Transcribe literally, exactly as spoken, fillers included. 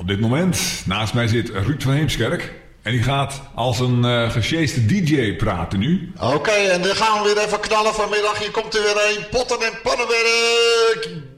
Op dit moment naast mij zit Ruud van Heemskerk. En die gaat als een uh, gesjeeste D J praten nu. Oké, okay, en dan gaan we weer even knallen vanmiddag. Hier komt er weer een potten en pannenwerk.